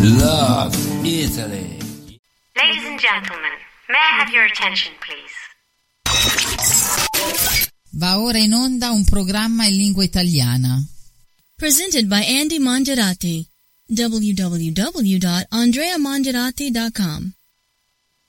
Love Italy. Ladies and gentlemen, may I have your attention, please? Va ora in onda un programma in lingua italiana. Presented by Andy Mongerati. www.andreamongerati.com